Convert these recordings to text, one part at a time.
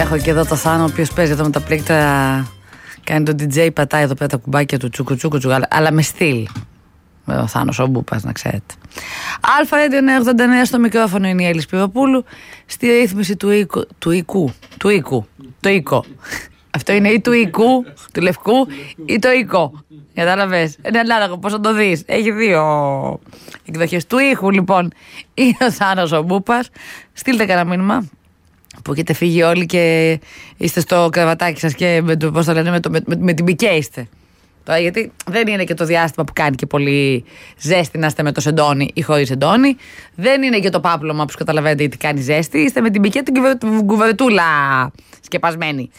Έχω και εδώ το Θάνο, ο οποίος παίζει εδώ με τα πλήκτρα. Κάνει το DJ, πατάει εδώ πέρα τα κουμπάκια του τσούκου, αλλά με στυλ. Ο Θάνος ο Μπούπας, να ξέρετε. Α, 89 στο μικρόφωνο είναι η Έλλη Σπυροπούλου. Στη ρύθμιση του οίκου. Αυτό είναι ή του οίκου, του λευκού, ή το οίκο. Κατάλαβες. Είναι ανάλογο πώς θα το δεις. Έχει δύο εκδοχές. Του ήχου, λοιπόν, είναι ο Θάνος ο Μπούπας. Στείλτε κανένα μήνυμα που έχετε φύγει όλοι και είστε στο κρεβατάκι σας και με την πικέ είστε. Τώρα, γιατί δεν είναι και το διάστημα που κάνει και πολύ ζέστη να είστε με το σεντόνι ή χωρίς σεντόνι. Δεν είναι και το πάπλωμα που καταλαβαίνετε τι κάνει ζέστη. Είστε με την πικέ την κουβερτούλα σκεπασμένη.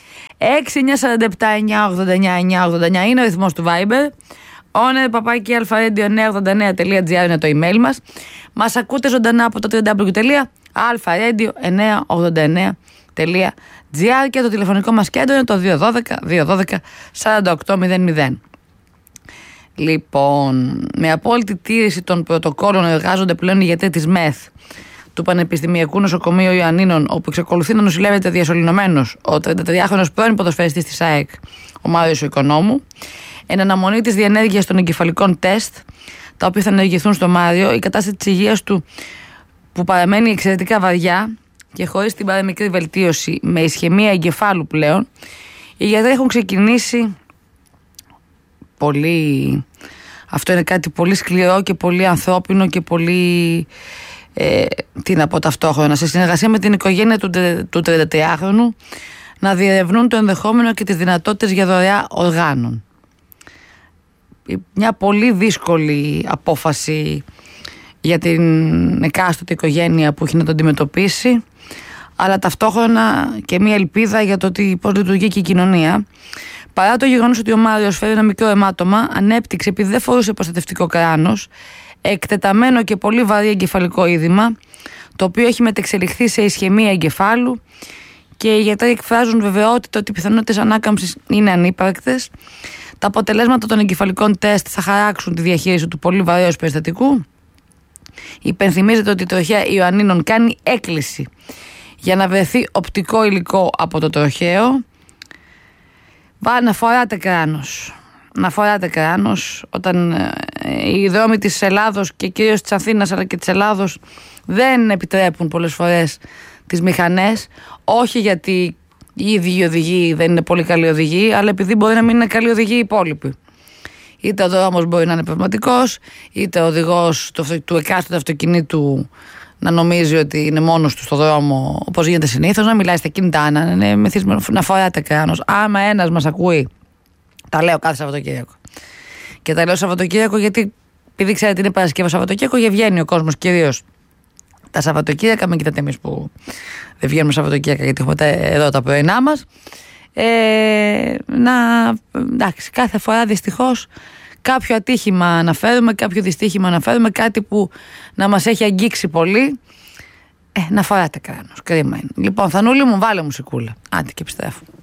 6-947-989-989 είναι ο ρυθμός του Viber. Owner@alpha-radio989.gr είναι το email μας. Μας ακούτε ζωντανά από το www.alpha-radio989.gr και το τηλεφωνικό μας κέντρο είναι το 212-212-4800. Λοιπόν, με απόλυτη τήρηση των πρωτοκόλων εργάζονται πλέον οι γιατροί της ΜΕΘ του Πανεπιστημιακού Νοσοκομείου Ιωαννίνων, όπου εξακολουθεί να νοσηλεύεται διασωληνωμένος ο 33χρονος πρώην ποδοσφαιριστής της ΑΕΚ, ο Μάριος Οικονόμου. Εν αναμονή της διενέργειας των εγκεφαλικών τεστ, τα οποία θα ενεργηθούν στο Μάριο, η κατάσταση της υγείας του, που παραμένει εξαιρετικά βαριά και χωρίς την παραμικρή βελτίωση, με ισχυμία εγκεφάλου πλέον, οι γιατροί έχουν ξεκινήσει πολύ. Αυτό είναι κάτι πολύ σκληρό και πολύ ανθρώπινο και πολύ. Τι να πω ταυτόχρονα, σε συνεργασία με την οικογένεια του 33χρονου, να διερευνούν το ενδεχόμενο και τις δυνατότητες για δωρεά οργάνων. Μια πολύ δύσκολη απόφαση για την εκάστοτε οικογένεια που έχει να το αντιμετωπίσει, αλλά ταυτόχρονα και μια ελπίδα για το πώς λειτουργεί και η κοινωνία. Παρά το γεγονός ότι ο Μάριος φέρει ένα μικρό αιμάτωμα, ανέπτυξε, επειδή δεν φορούσε προστατευτικό κράνος, εκτεταμένο και πολύ βαρύ εγκεφαλικό είδημα, το οποίο έχει μετεξελιχθεί σε ισχυμία εγκεφάλου, και οι γιατροί εκφράζουν βεβαιότητα ότι οι πιθανότητες ανάκαμψης είναι ανύπαρκτες. Τα αποτελέσματα των εγκεφαλικών τεστ θα χαράξουν τη διαχείριση του πολύ βαρέως περιστατικού. Υπενθυμίζεται ότι η τροχέα Ιωαννίνων κάνει έκκληση για να βρεθεί οπτικό υλικό από το τροχαίο. Να φοράτε κράνος. Να φοράτε κράνος όταν οι δρόμοι της Ελλάδος και κυρίως της Αθήνας αλλά και της Ελλάδος δεν επιτρέπουν πολλές φορές τις μηχανές. Όχι γιατί οι ίδιοι οδηγοί δεν είναι πολύ καλοί οδηγοί, αλλά επειδή μπορεί να μην είναι καλοί οδηγοί οι υπόλοιποι. Είτε ο δρόμος μπορεί να είναι πνευματικός, είτε ο οδηγός του εκάστοτε αυτοκινήτου να νομίζει ότι είναι μόνος του στο δρόμο, όπως γίνεται συνήθως, να μιλάει στα κινητά, να είναι μεθυσμένο, να φοράτε κράνος. Άμα ένας μας ακούει, τα λέω κάθε Σαββατοκύριακο. Και τα λέω Σαββατοκύριακο γιατί, επειδή ξέρετε, είναι Παρασκευή Σαββατοκύριακο και βγαίνει ο κόσμος κυρίως τα Σαββατοκύριακα. Μην κοιτάτε εμείς που δεν βγαίνουμε Σαββατοκύριακα γιατί έχουμε εδώ τα πρωινά μας. Εντάξει, κάθε φορά δυστυχώς κάποιο ατύχημα αναφέρουμε, κάποιο δυστύχημα αναφέρουμε, κάτι που να μας έχει αγγίξει πολύ. Να φοράτε κράνος, κρίμα είναι. Λοιπόν, Θανούλη μου, βάλε μουσικούλα. Άντε και επιστρέφω.